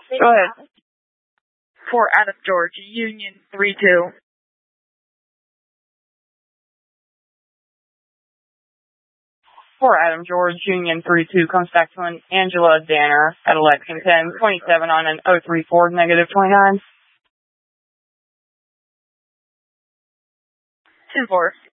Go ahead. For Adam George, Union 3-2. For Adam George, Union 3-2 comes back to an Angela Danner at Lexington, 27 on an 034, negative 29. 10-4.